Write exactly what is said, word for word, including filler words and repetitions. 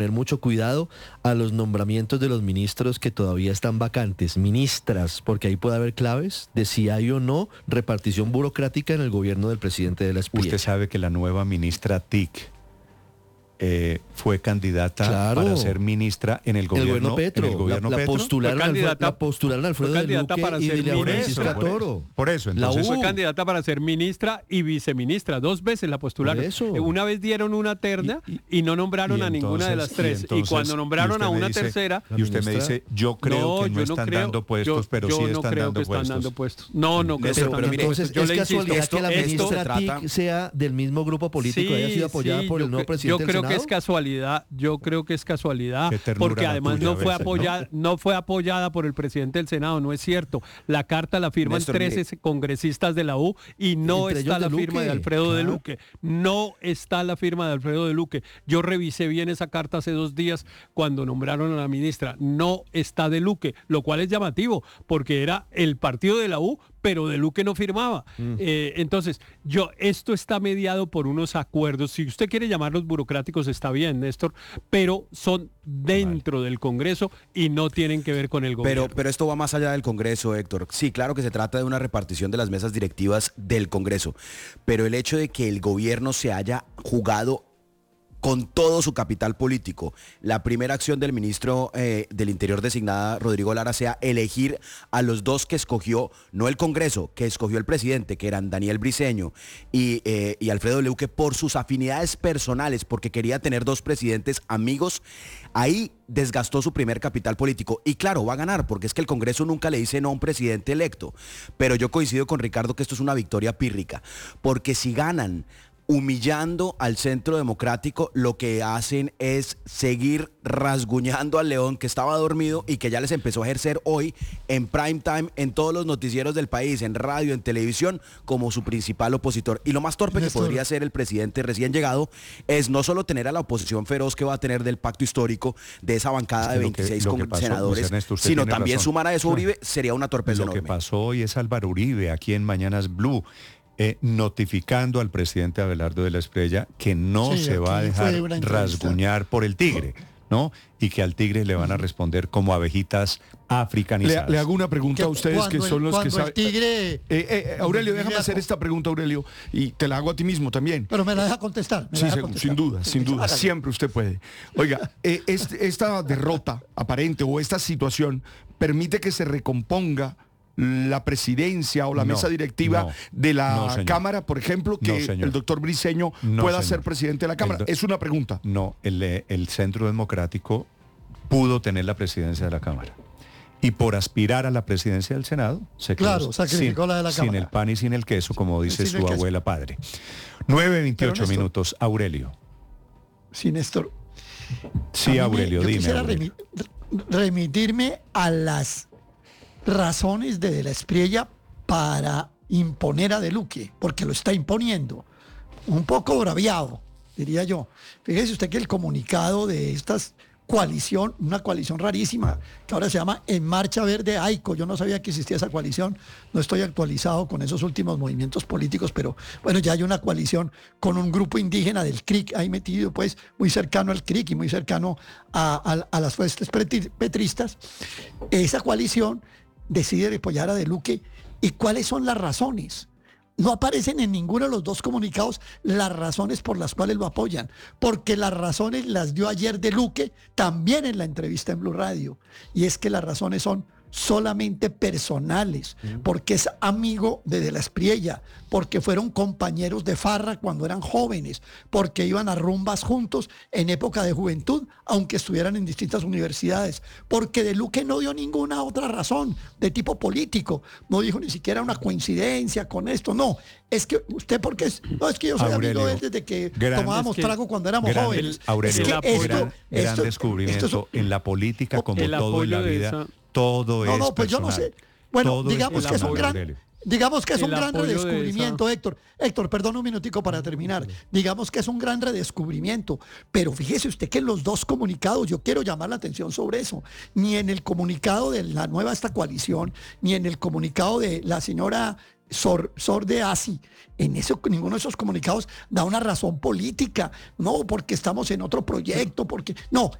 Tener mucho cuidado a los nombramientos de los ministros que todavía están vacantes, ministras, porque ahí puede haber claves de si hay o no repartición burocrática en el gobierno del presidente de la Espriella. Usted sabe que la nueva ministra T I C eh, fue candidata Claro. para ser ministra en el gobierno, el gobierno Petro. en el gobierno la, la Petro. postularon, Fue Alfredo, candidata- la postularon a Alfredo fue de candidata Luque para y ser Dilia ministra. Francisca Por eso, Toro. Por eso, La entonces... Fue Uh. candidata para ser ministra y viceministra. Dos veces la postularon. Por eso. Una vez dieron una terna y, Y- y- no nombraron y a ninguna de entonces- las tres. Y, entonces- cuando nombraron usted a me una dice- tercera... Y usted me dice, yo creo que no yo están creo- dando puestos, yo- pero yo sí no están creo dando que están puestos. dando puestos. No, no creo que Pero- están pero dando mire, puestos. Entonces, Yo es le insisto, casualidad que la esto- ministra esto- T I C trata- sea del mismo grupo político, haya sido apoyada sí, por yo el nuevo cre- presidente Yo del creo que Senado. es casualidad, yo creo que es casualidad, Qué ternura porque la además tuya no a fue veces, ¿no? apoyada, ¿no? fue apoyada por el presidente del Senado, no es cierto. La carta la firman Néstor, trece mire. congresistas de la U y no Entre está ellos la de firma Luque, de Alfredo de claro. Luque. No está la firma de Alfredo de Luque. Yo revisé bien esa carta hace dos días cuando nombraron a la ministra. No está de Luque, lo cual es llamativo, porque era el partido de la U, pero de Luque no firmaba. Mm. Eh, entonces, yo, esto está mediado por unos acuerdos. Si usted quiere llamarlos burocráticos, está bien, Néstor, pero son dentro del Congreso y no tienen que ver con el gobierno. Pero, pero esto va más allá del Congreso, Héctor. Sí, claro que se trata de una repartición de las mesas directivas del Congreso, pero el hecho de que el gobierno se haya jugado con todo su capital político, la primera acción del ministro eh, del Interior designada, Rodrigo Lara, sea elegir a los dos que escogió, no el Congreso, que escogió el presidente, que eran Daniel Briceño y, eh, y Alfredo Luque, por sus afinidades personales, porque quería tener dos presidentes amigos, ahí desgastó su primer capital político. Y claro, va a ganar, porque es que el Congreso nunca le dice no a un presidente electo. Pero yo coincido con Ricardo que esto es una victoria pírrica, porque si ganan humillando al Centro Democrático, lo que hacen es seguir rasguñando al león que estaba dormido y que ya les empezó a ejercer hoy en prime time en todos los noticieros del país, en radio, en televisión, como su principal opositor. Y lo más torpe Néstor. que podría ser el presidente recién llegado es no solo tener a la oposición feroz que va a tener del pacto histórico de esa bancada Es que de lo que- veintiséis lo que con- pasó, senadores, Luis Ernesto, usted sino tiene también razón. sumar a eso a Uribe sería una torpeza Lo que enorme. pasó hoy es Álvaro Uribe, aquí en Mañanas Blue, eh, notificando al presidente Abelardo de la Espriella que no Sí, se va a aquí dejar fue una entrevista. rasguñar por el tigre, ¿no? Y que al tigre le van a responder como abejitas Le, africanizadas. le hago una pregunta a ustedes que Cuando el- son los que cuando saben. el tigre... Eh, eh, Aurelio, déjame hacer esta pregunta, Aurelio, y te la hago a ti mismo también. Pero me la deja contestar. me Sí, la deja seguro, contestar. sin duda, sin duda. Hágale. Siempre usted puede. Oiga, eh, este- esta derrota aparente o esta situación permite que se recomponga la presidencia o la No, mesa directiva no, de la no, señor. Cámara, por ejemplo, que No, señor. el doctor Briceño No, pueda señor. ser presidente de la Cámara. El do- Es una pregunta. No, el, eh, el Centro Democrático pudo tener la presidencia de la Cámara. Y por aspirar a la presidencia del Senado, se quedó Claro, sacrificó sin, la de la sin Cámara. el pan y sin el queso, como dice Sin el su queso. abuela padre. nueve veintiocho Pero, Néstor, minutos. Aurelio. Sí, Néstor. Sí, A mí me- Aurelio, yo dime. quisiera Aurelio. remi- remitirme a las razones de De la Espriella para imponer a De Luque, porque lo está imponiendo. Un poco braviado, diría yo. Fíjese usted que el comunicado de estas coalición, una coalición rarísima, que ahora se llama En Marcha Verde AICO. Yo no sabía que existía esa coalición, no estoy actualizado con esos últimos movimientos políticos, pero bueno, ya hay una coalición con un grupo indígena del C R I C ahí metido, pues muy cercano al C R I C y muy cercano a, a- a las fuerzas preti- petristas. Esa coalición decide apoyar a De Luque. ¿Y cuáles son las razones? No aparecen en ninguno de los dos comunicados las razones por las cuales lo apoyan, porque las razones las dio ayer De Luque también en la entrevista en Blue Radio, y es que las razones son solamente personales, porque es amigo de De la Espriella, porque fueron compañeros de farra cuando eran jóvenes, porque iban a rumbas juntos en época de juventud, aunque estuvieran en distintas universidades, porque De Luque no dio ninguna otra razón de tipo político, no dijo ni siquiera una coincidencia con esto, no, es que usted porque es, no es que yo soy Aurelio, amigo de él desde que gran- tomábamos es que trago cuando éramos Gran- jóvenes. Aurelio, Es que el esto- gran, gran esto- descubrimiento esto es- en la política, como el todo en la apoyo de vida, esa- todo No, es no, pues yo no personal. sé. Bueno, Todo digamos es que es un personal, gran, Aurelio. digamos que es el un gran apoyo de redescubrimiento, esa- Héctor. Héctor, perdón un minutico para terminar. Digamos que es un gran redescubrimiento, pero fíjese usted que en los dos comunicados, yo quiero llamar la atención sobre eso, ni en el comunicado de la nueva esta coalición, ni en el comunicado de la señora Sor, Sor de Asi, en eso, ninguno de esos comunicados da una razón política, no, porque estamos en otro proyecto, porque no,